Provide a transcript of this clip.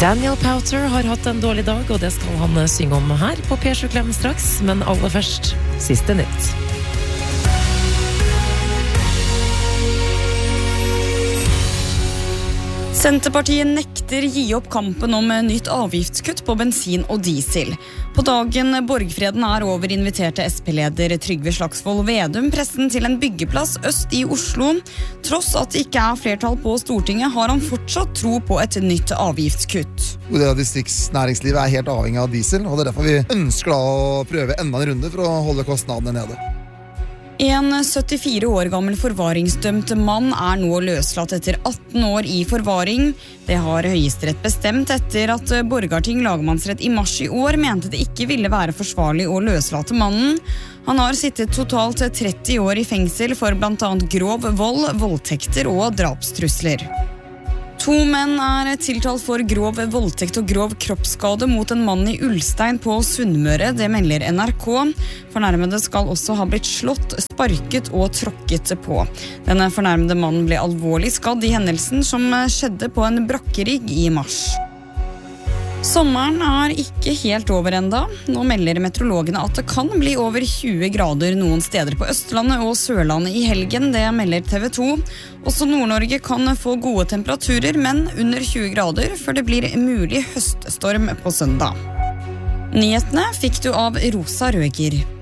Daniel Powter har hatt en dårlig dag, og det skal han synge om her på P7 Klem straks, men aller først, siste nytt. Senterpartiet nekter gi opp kampen om nytt avgiftskutt på bensin og diesel. På dagen borgfreden er over inviterte SP-leder Trygve Slagsvold Vedum pressen til en byggeplass øst i Oslo. Tross at det ikke er flertall på Stortinget, har han fortsatt tro på et nytt avgiftskutt. Distriktsnæringslivet er helt avhengig av diesel, og det er derfor vi ønsker å prøve enda en runde for å holde kostnadene nede. En 74 år gammel forvaringsdømt mann er nå løslatt etter 18 år i forvaring. Det har Høyesterett bestemt etter at Borgarting lagmannsrett i mars i år mente det ikke ville være forsvarlig å løslate mannen. Han har sittet totalt 30 år i fengsel for blant annet grov vold, voldtekter og drapstrusler. 2 menn er tiltalt for grov voldtekt og grov kroppsskade mot en mann i Ulstein på Sunnmøre, det melder NRK. Fornærmede skal også ha blitt slått, sparket og tråkket på. Denne fornærmede mannen ble alvorlig skadd i hendelsen som skjedde på en brakkerigg i mars. Sommeren er ikke helt over enda. Nå melder meteorologene at det kan bli over 20 grader noen steder på Østlandet og Sørlandet i helgen, det melder TV 2. Også Nord-Norge kan få gode temperaturer, men under 20 grader før det blir mulig høststorm på søndag. Nyhetene fikk du av Rosa Røger.